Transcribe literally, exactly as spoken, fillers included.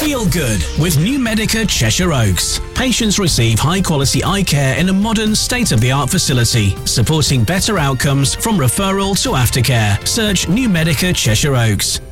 Feel good with New Medica Cheshire Oaks. Patients receive high-quality eye care in a modern, state-of-the-art facility, supporting better outcomes from referral to aftercare. Search New Medica Cheshire Oaks.